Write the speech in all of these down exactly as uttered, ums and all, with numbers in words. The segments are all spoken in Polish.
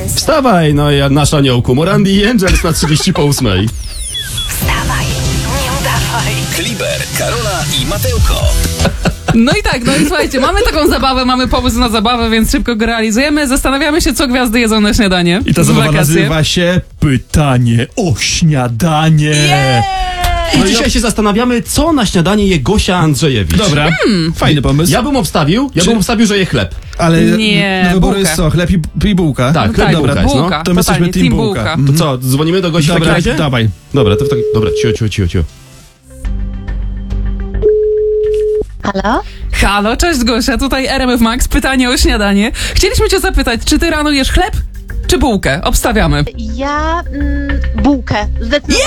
Wstawaj, no ja nasz aniołku. Morandi i Angels na trzydzieści po ósmej. Wstawaj, nie udawaj. Kliber, Karola i Mateuko. No i tak, no i słuchajcie, mamy taką zabawę, mamy pomysł na zabawę, więc szybko go realizujemy. Zastanawiamy się, co gwiazdy jedzą na śniadanie. I ta w zabawa wakacje. nazywa się Pytanie o śniadanie. Yeah! I dzisiaj się zastanawiamy, co na śniadanie je Gosia Andrzejewicz. Dobra, Hmm. fajny pomysł. Ja bym obstawił, ja Czy- bym obstawił, że je chleb. Ale Nie, do wyboru bułkę. jest co? Chleb i, i bułka? Tak, No chleb tak, i bułka bułka, jest, no. bułka. To my jesteśmy Totalnie, team team bułka. bułka. Mhm. To co, dzwonimy do Gosi w takim Dobra, razie? dawaj. Dobra, to w takim... Dobra, cio, cio, cio, cio. Halo? Halo, cześć Gosia, tutaj R M F Max, pytanie o śniadanie. Chcieliśmy cię zapytać, czy ty rano jesz chleb, czy bułkę? Obstawiamy. Ja mm, bułkę. Zdecydowanie.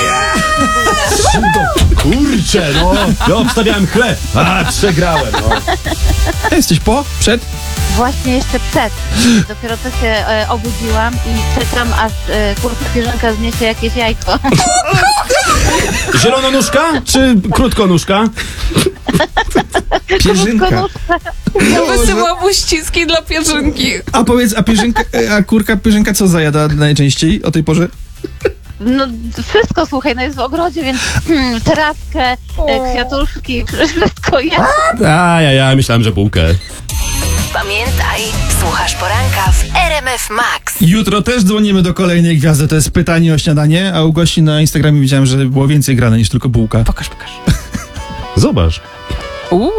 Kurczę, no. Ja obstawiałem chleb. A, przegrałem, no. Jesteś po? Przed? Właśnie jeszcze przed. Dopiero co się e, obudziłam i czekam, aż e, kurczę pierzynka zniesie jakieś jajko. Zielononóżka czy krótkonóżka? Pierzynka. Ja wysyłam uściski dla pierzynki. A powiedz, a pierzynka, a kurka pierzynka co zajada najczęściej o tej porze? No wszystko, słuchaj, no jest w ogrodzie, więc hmm, terawkę, e, kwiatuszki, wszystko jest. A, ja, ja myślałem, że bułkę. Pamiętaj, słuchasz poranka w R M F Max. Jutro też dzwonimy do kolejnej gwiazdy, to jest Pytanie o śniadanie, a u gości na Instagramie widziałem, że było więcej grane niż tylko bułka. Pokaż, pokaż. Zobacz. Uuu.